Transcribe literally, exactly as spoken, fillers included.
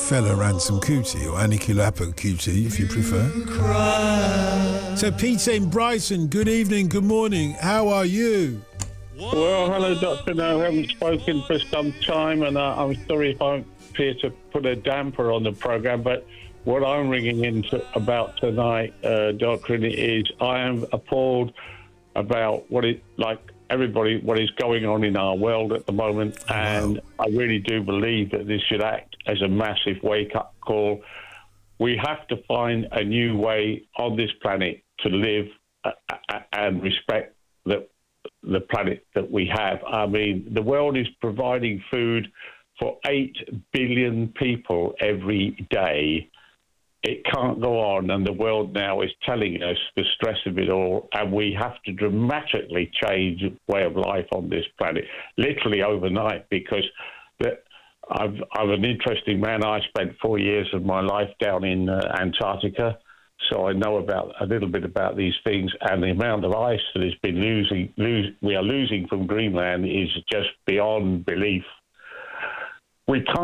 Fela Ransom Kuti, or Anikulapo Kuti, if you prefer. So, Peter in Brighton, good evening, good morning. How are you? Well, hello, Doctor No. I haven't spoken for some time, and uh, I'm sorry if I appear to put a damper on the programme, but what I'm ringing in to, about tonight, uh, Doctor, is I am appalled about what it, like everybody, what is going on in our world at the moment, oh, and wow. I really do believe that this should act as a massive wake-up call. We have to find a new way on this planet to live uh, and respect the the planet that we have. I mean, the world is providing food for eight billion people every day. It can't go on, and the world now is telling us the stress of it all, and we have to dramatically change way of life on this planet, literally overnight, because the, I've, I'm an interesting man. I spent four years of my life down in uh, Antarctica, so I know about a little bit about these things, and the amount of ice that has been losing, lose, we are losing from Greenland is just beyond belief. We can't